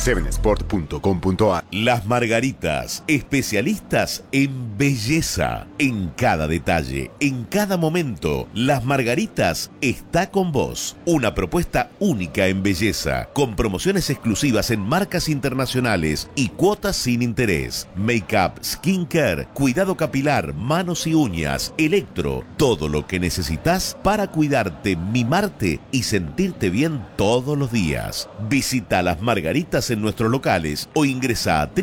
7sport.com.ar. Las Margaritas, especialistas en belleza, en cada detalle, en cada momento. Las Margaritas está con vos. Una propuesta única en belleza, con promociones exclusivas en marcas internacionales y cuotas sin interés. Make-up, skincare, cuidado capilar, manos y uñas, electro, todo lo que necesitas para cuidarte, mimarte y sentirte bien todos los días. Visita Las Margaritas en nuestros locales o ingresa a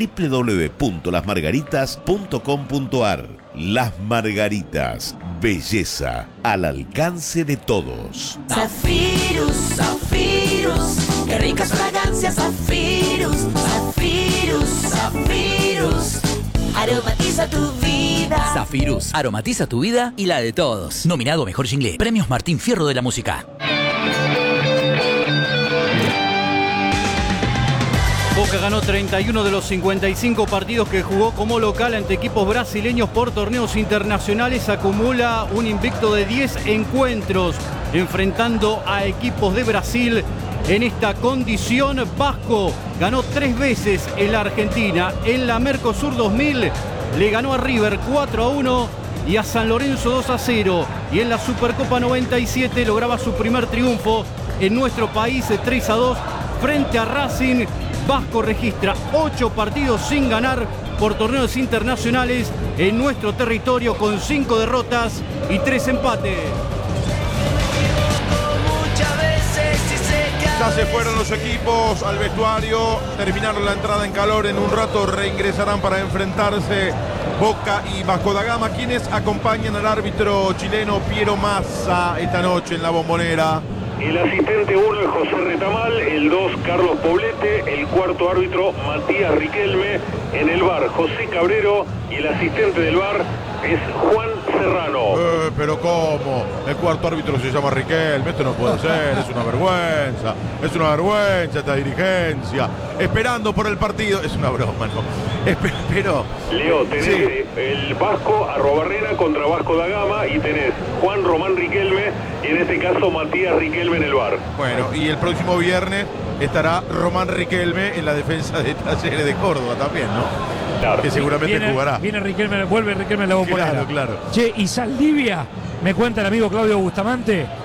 www.lasmargaritas.com.ar. Las Margaritas, belleza al alcance de todos. Zafirus, Zafirus, qué ricas fragancias. Zafirus, Zafirus, Zafirus, aromatiza tu vida. Zafirus, aromatiza tu vida y la de todos. Nominado Mejor Jingle, Premios Martín Fierro de la Música. Boca ganó 31 de los 55 partidos que jugó como local ante equipos brasileños por torneos internacionales. Acumula un invicto de 10 encuentros enfrentando a equipos de Brasil. En esta condición, Vasco ganó 3 veces en la Argentina. En la Mercosur 2000 le ganó a River 4-1 y a San Lorenzo 2-0. Y en la Supercopa 97 lograba su primer triunfo en nuestro país 3-2 frente a Racing. Vasco registra 8 partidos sin ganar por torneos internacionales en nuestro territorio, con 5 derrotas y 3 empates. Ya se fueron los equipos al vestuario, terminaron la entrada en calor, en un rato reingresarán para enfrentarse Boca y Vasco da Gama, quienes acompañan al árbitro chileno Piero Massa esta noche en la Bombonera. El asistente 1 es José Retamal, el 2 Carlos Poblete, el cuarto árbitro Matías Riquelme, en el VAR José Cabrero y el asistente del VAR es Juan Serrano. Pero ¿cómo? El cuarto árbitro se llama Riquelme, esto no puede ser, es una vergüenza esta dirigencia, esperando por el partido, es una broma, ¿no? Pero... Leo, tenés sí. el Vasco Arrobarrena contra Vasco da Gama y tenés Juan Román Riquelme y en este caso Matías Riquelme en el VAR. Bueno, y el próximo viernes estará Román Riquelme en la defensa de Talleres de Córdoba también, ¿no? Claro. Que seguramente jugará. Vuelve Riquelme en la Bombonera. Claro. Che, y Saldivia, me cuenta el amigo Claudio Bustamante,